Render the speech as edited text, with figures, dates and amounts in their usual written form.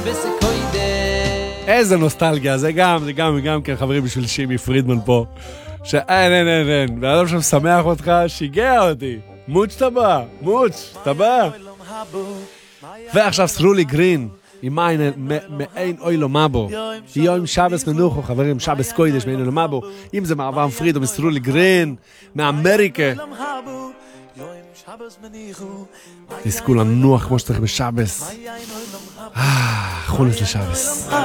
איזה נוסטלגיה, זה גם כן חברים בשביל שימי פרידמן פה. אין. ואדם שם שמח אותך, שיגע אותי. מוץ' אתה בא. ועכשיו סרולי גרין, עם מעין אוי לו מבו. יום שבס מנוחו, חברים, שבס קוידש מעין אוי לו מבו. אם זה מעברם פריד או מסרולי גרין, מאמריקה. תזכו לנוח כמו שצריך בשבס. חונס לשבס.